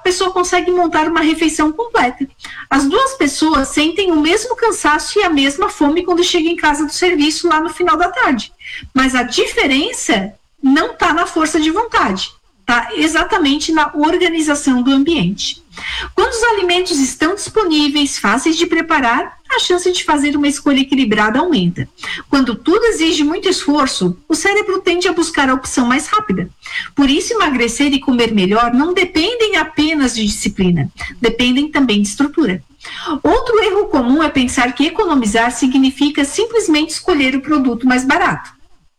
pessoa consegue montar uma refeição completa. As duas pessoas sentem o mesmo cansaço e a mesma fome quando chegam em casa do serviço lá no final da tarde. Mas a diferença não está na força de vontade, está exatamente na organização do ambiente. Quando os alimentos estão disponíveis, fáceis de preparar, a chance de fazer uma escolha equilibrada aumenta. Quando tudo exige muito esforço, o cérebro tende a buscar a opção mais rápida. Por isso, emagrecer e comer melhor não dependem apenas de disciplina, dependem também de estrutura. Outro erro comum é pensar que economizar significa simplesmente escolher o produto mais barato.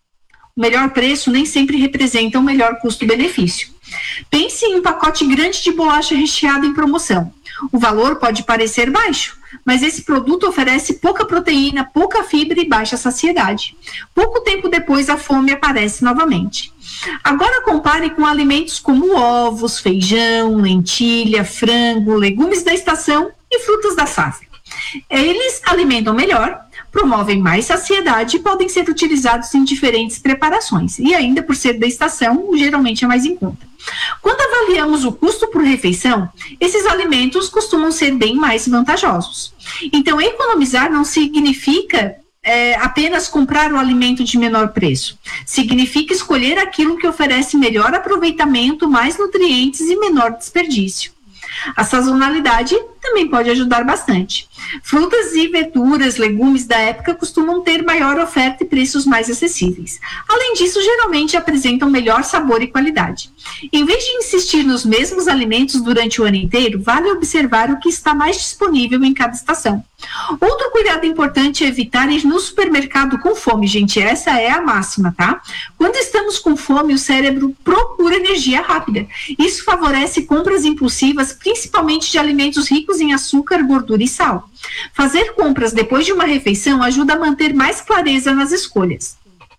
O melhor preço nem sempre representa o melhor custo-benefício. Pense em um pacote grande de bolacha recheada em promoção. O valor pode parecer baixo, mas esse produto oferece pouca proteína, pouca fibra e baixa saciedade. Pouco tempo depois, a fome aparece novamente. Agora compare com alimentos como ovos, feijão, lentilha, frango, legumes da estação e frutas da safra. Eles alimentam melhor, promovem mais saciedade e podem ser utilizados em diferentes preparações. E ainda por ser da estação, geralmente é mais em conta. Quando avaliamos o custo por refeição, esses alimentos costumam ser bem mais vantajosos. Então, economizar não significa apenas comprar o alimento de menor preço. Significa escolher aquilo que oferece melhor aproveitamento, mais nutrientes e menor desperdício. A sazonalidade também pode ajudar bastante. Frutas e verduras, legumes da época costumam ter maior oferta e preços mais acessíveis. Além disso, geralmente apresentam melhor sabor e qualidade. Em vez de insistir nos mesmos alimentos durante o ano inteiro, vale observar o que está mais disponível em cada estação. Outro cuidado importante é evitar ir no supermercado com fome, gente, essa é a máxima, tá? Quando estamos com fome, o cérebro procura energia rápida. Isso favorece compras impulsivas, principalmente de alimentos ricos em açúcar, gordura e sal. Fazer compras depois de uma refeição ajuda a manter mais clareza nas escolhas.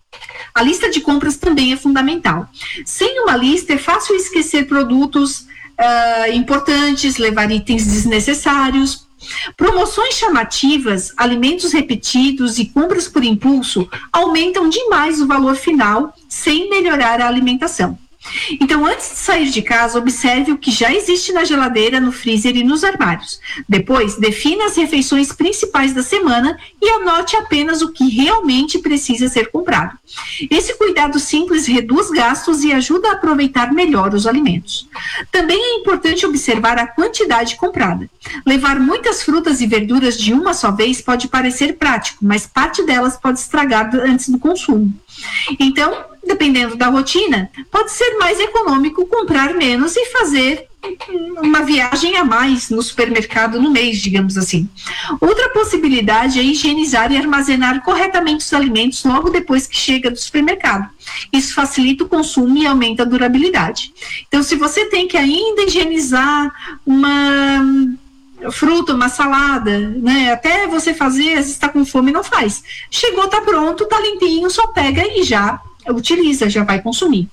A lista de compras também é fundamental. Sem uma lista, é fácil esquecer produtos importantes, levar itens desnecessários. Promoções chamativas, alimentos repetidos e compras por impulso aumentam demais o valor final sem melhorar a alimentação. Então, antes de sair de casa, observe o que já existe na geladeira, no freezer e nos armários. Depois, defina as refeições principais da semana e anote apenas o que realmente precisa ser comprado. Esse cuidado simples reduz gastos e ajuda a aproveitar melhor os alimentos. Também é importante observar a quantidade comprada. Levar muitas frutas e verduras de uma só vez pode parecer prático, mas parte delas pode estragar antes do consumo. Então, dependendo da rotina, pode ser mais econômico comprar menos e fazer uma viagem a mais no supermercado no mês, digamos assim. Outra possibilidade é higienizar e armazenar corretamente os alimentos logo depois que chega do supermercado. Isso facilita o consumo e aumenta a durabilidade. Então, se você tem que ainda higienizar uma fruta, uma salada, né? Até você fazer, às vezes está com fome, não faz. Chegou, tá pronto, tá limpinho, só pega e já utiliza, já vai consumir.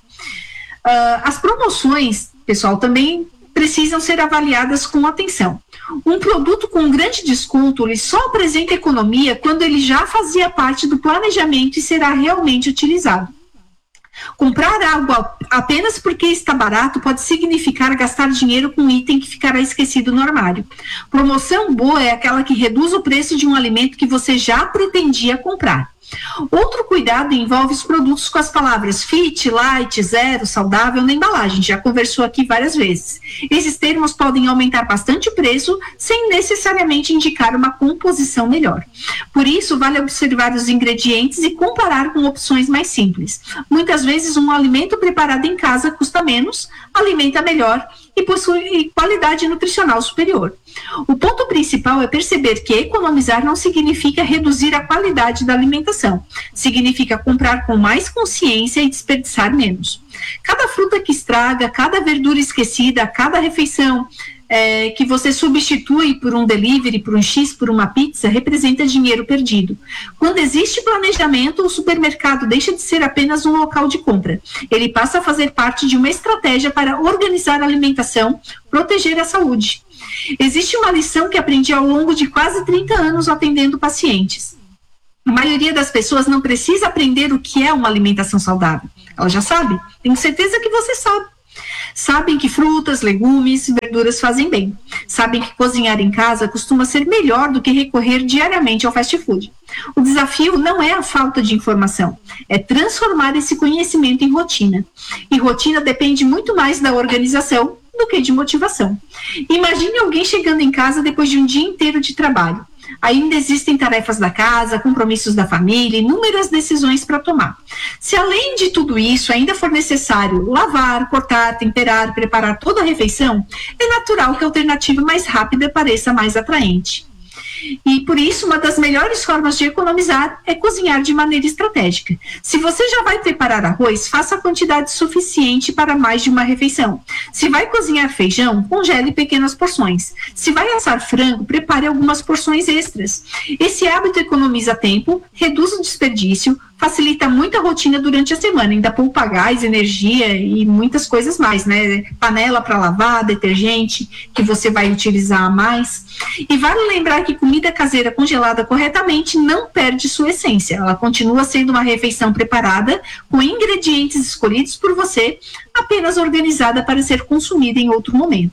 As promoções, pessoal, também precisam ser avaliadas com atenção. Um produto com grande desconto, ele só apresenta economia quando ele já fazia parte do planejamento e será realmente utilizado. Comprar algo apenas porque está barato pode significar gastar dinheiro com um item que ficará esquecido no armário. Promoção boa é aquela que reduz o preço de um alimento que você já pretendia comprar. Outro cuidado envolve os produtos com as palavras fit, light, zero, saudável na embalagem. Já conversou aqui várias vezes. Esses termos podem aumentar bastante o preço sem necessariamente indicar uma composição melhor. Por isso, vale observar os ingredientes e comparar com opções mais simples. Muitas vezes, um alimento preparado em casa custa menos, alimenta melhor e possui qualidade nutricional superior. O ponto principal é perceber que economizar não significa reduzir a qualidade da alimentação. Significa comprar com mais consciência e desperdiçar menos. Cada fruta que estraga, cada verdura esquecida, cada refeição que você substitui por um delivery, por um X, por uma pizza, representa dinheiro perdido. Quando existe planejamento, o supermercado deixa de ser apenas um local de compra. Ele passa a fazer parte de uma estratégia para organizar a alimentação, proteger a saúde. Existe uma lição que aprendi ao longo de quase 30 anos atendendo pacientes. A maioria das pessoas não precisa aprender o que é uma alimentação saudável. Ela já sabe? Tenho certeza que você sabe. Sabem que frutas, legumes e verduras fazem bem. Sabem que cozinhar em casa costuma ser melhor do que recorrer diariamente ao fast food. O desafio não é a falta de informação, é transformar esse conhecimento em rotina. E rotina depende muito mais da organização do que de motivação. Imagine alguém chegando em casa depois de um dia inteiro de trabalho. Ainda existem tarefas da casa, compromissos da família, inúmeras decisões para tomar. Se além de tudo isso ainda for necessário lavar, cortar, temperar, preparar toda a refeição, é natural que a alternativa mais rápida pareça mais atraente. E por isso, uma das melhores formas de economizar é cozinhar de maneira estratégica. Se você já vai preparar arroz, faça a quantidade suficiente para mais de uma refeição. Se vai cozinhar feijão, congele pequenas porções. Se vai assar frango, prepare algumas porções extras. Esse hábito economiza tempo, reduz o desperdício, facilita muita rotina durante a semana, ainda poupa gás, energia e muitas coisas mais, né? Panela para lavar, detergente que você vai utilizar a mais. E vale lembrar que comida caseira congelada corretamente não perde sua essência. Ela continua sendo uma refeição preparada com ingredientes escolhidos por você, apenas organizada para ser consumida em outro momento.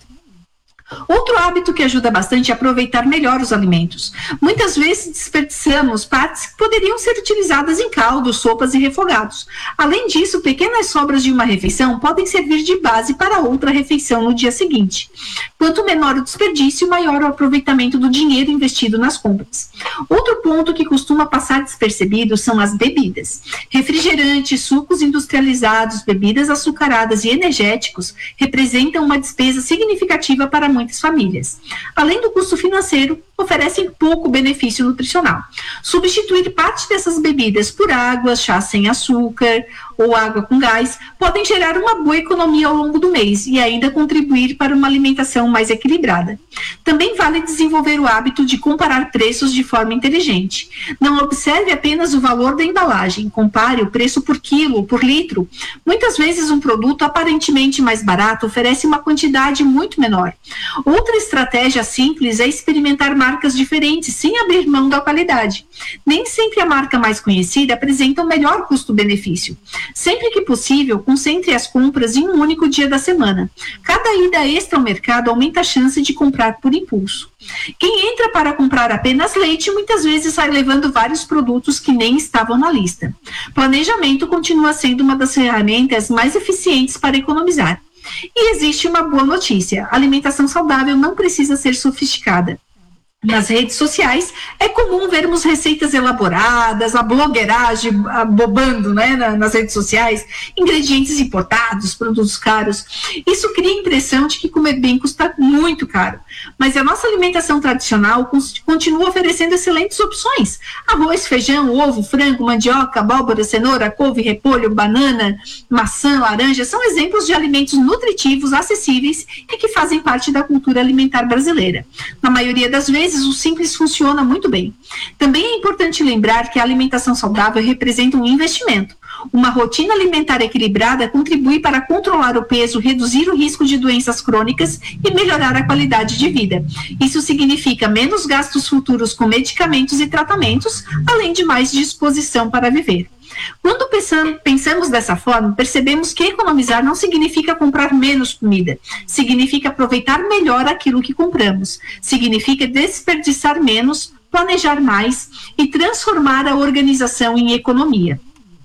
Outro hábito que ajuda bastante é aproveitar melhor os alimentos. Muitas vezes desperdiçamos partes que poderiam ser utilizadas em caldos, sopas e refogados. Além disso, pequenas sobras de uma refeição podem servir de base para outra refeição no dia seguinte. Quanto menor o desperdício, maior o aproveitamento do dinheiro investido nas compras. Outro ponto que costuma passar despercebido são as bebidas. Refrigerantes, sucos industrializados, bebidas açucaradas e energéticos representam uma despesa significativa para muitas famílias. Além do custo financeiro, oferecem pouco benefício nutricional. Substituir parte dessas bebidas por água, chá sem açúcar ou água com gás podem gerar uma boa economia ao longo do mês e ainda contribuir para uma alimentação mais equilibrada. Também vale desenvolver o hábito de comparar preços de forma inteligente. Não observe apenas o valor da embalagem, compare o preço por quilo, por litro. Muitas vezes um produto aparentemente mais barato oferece uma quantidade muito menor. Outra estratégia simples é experimentar marcas diferentes sem abrir mão da qualidade. Nem sempre a marca mais conhecida apresenta o melhor custo-benefício. Sempre que possível, concentre as compras em um único dia da semana. Cada ida extra ao mercado aumenta a chance de comprar por impulso. Quem entra para comprar apenas leite muitas vezes sai levando vários produtos que nem estavam na lista. Planejamento continua sendo uma das ferramentas mais eficientes para economizar. E existe uma boa notícia: a alimentação saudável não precisa ser sofisticada. Nas redes sociais, é comum vermos receitas elaboradas, a blogueiragem bobando, né, nas redes sociais, ingredientes importados, produtos caros. Isso cria a impressão de que comer bem custa muito caro. Mas a nossa alimentação tradicional continua oferecendo excelentes opções. Arroz, feijão, ovo, frango, mandioca, abóbora, cenoura, couve, repolho, banana, maçã, laranja, são exemplos de alimentos nutritivos, acessíveis e que fazem parte da cultura alimentar brasileira. Na maioria das vezes, o simples funciona muito bem. Também é importante lembrar que a alimentação saudável representa um investimento. Uma rotina alimentar equilibrada contribui para controlar o peso, reduzir o risco de doenças crônicas e melhorar a qualidade de vida. Isso significa menos gastos futuros com medicamentos e tratamentos, além de mais disposição para viver. Quando pensamos dessa forma, percebemos que economizar não significa comprar menos comida, significa aproveitar melhor aquilo que compramos, significa desperdiçar menos, planejar mais e transformar a organização em economia.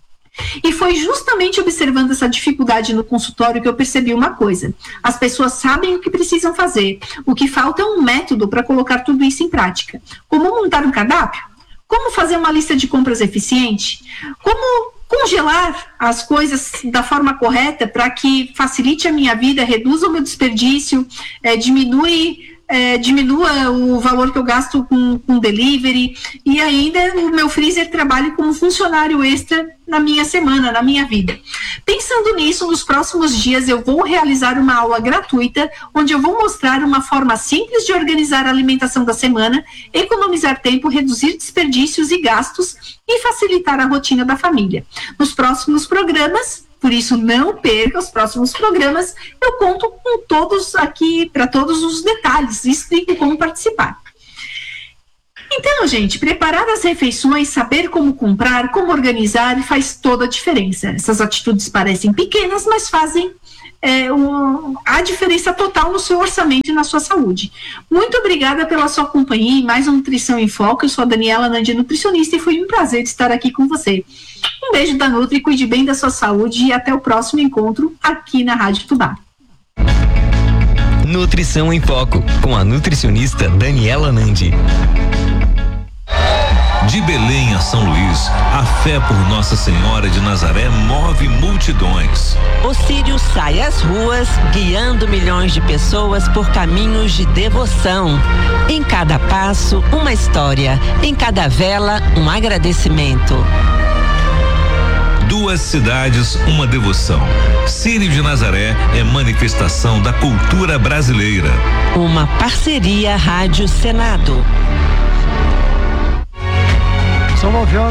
E foi justamente observando essa dificuldade no consultório que eu percebi uma coisa: as pessoas sabem o que precisam fazer, o que falta é um método para colocar tudo isso em prática. Como montar um cardápio? Como fazer uma lista de compras eficiente? Como congelar as coisas da forma correta para que facilite a minha vida, reduza o meu desperdício, diminua o valor que eu gasto com delivery e ainda o meu freezer trabalhe como funcionário extra na minha semana, na minha vida. Pensando nisso, nos próximos dias eu vou realizar uma aula gratuita onde eu vou mostrar uma forma simples de organizar a alimentação da semana, economizar tempo, reduzir desperdícios e gastos e facilitar a rotina da família. Nos próximos programas, por isso não perca os próximos programas, eu conto com todos aqui, para todos os detalhes, e explico como participar. Então, gente, preparar as refeições, saber como comprar, como organizar, faz toda a diferença. Essas atitudes parecem pequenas, mas fazem a diferença total no seu orçamento e na sua saúde. Muito obrigada pela sua companhia em mais um Nutrição em Foco. Eu sou a Daniela Nandi, nutricionista, e foi um prazer estar aqui com você. Um beijo da Nutri, cuide bem da sua saúde e até o próximo encontro aqui na Rádio Tubá. Nutrição em Foco, com a nutricionista Daniela Nandi. De Belém a São Luís, a fé por Nossa Senhora de Nazaré move multidões. O Sírio sai às ruas, guiando milhões de pessoas por caminhos de devoção. Em cada passo, uma história. Em cada vela, um agradecimento. Duas cidades, uma devoção. Sírio de Nazaré é manifestação da cultura brasileira. Uma parceria Rádio Senado. São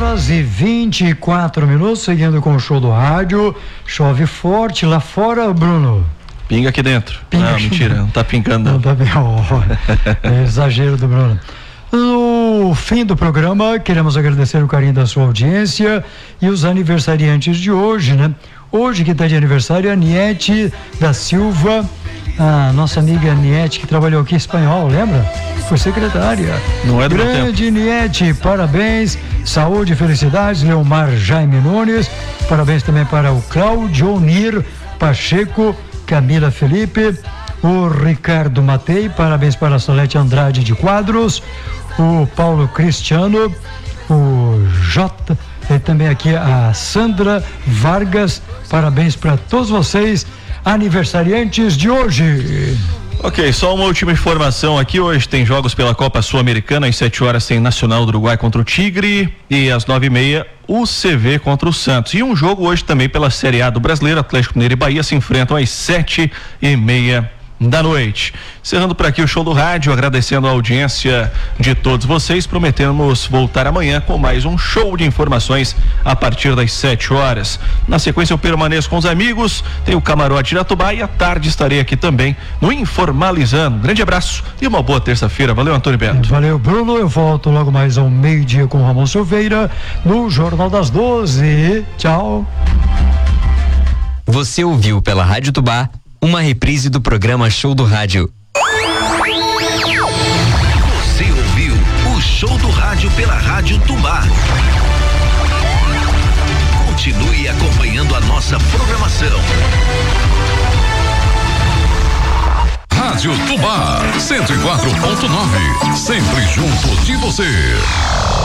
9h24, seguindo com o show do rádio. Chove forte lá fora, Bruno. Pinga aqui dentro. Pinga não, mentira, não tá pingando. Não tá bem, é exagero do Bruno. No fim do programa, queremos agradecer o carinho da sua audiência e os aniversariantes de hoje, né? Hoje que está de aniversário a Niete da Silva, a nossa amiga Niete, que trabalhou aqui em Espanhol, lembra? Foi secretária. Não é do grande Niete, parabéns, saúde e felicidades. Leomar Jaime Nunes, parabéns também para o Cláudio Onir Pacheco, Camila Felipe, o Ricardo Matei, parabéns para a Salete Andrade de Quadros, o Paulo Cristiano, o J, e também aqui a Sandra Vargas, parabéns para todos vocês, aniversariantes de hoje. Ok, só uma última informação aqui. Hoje tem jogos pela Copa Sul-Americana. Às 7h tem Nacional do Uruguai contra o Tigre e às 9h30 o CV contra o Santos. E um jogo hoje também pela Série A do Brasileiro. Atlético Mineiro e Bahia se enfrentam às 7h30 da noite. Encerrando por aqui o show do rádio, agradecendo a audiência de todos vocês. Prometemos voltar amanhã com mais um show de informações a partir das 7h. Na sequência eu permaneço com os amigos, tem o Camarote de Iratubá e à tarde estarei aqui também no Informalizando. Grande abraço e uma boa terça-feira. Valeu, Antônio Bento. Valeu, Bruno. Eu volto logo mais ao meio-dia com o Ramon Silveira no Jornal das 12. Tchau. Você ouviu pela Rádio Tubá uma reprise do programa Show do Rádio. Você ouviu o Show do Rádio pela Rádio Tubá. Continue acompanhando a nossa programação. Rádio Tubá 104.9, sempre junto de você.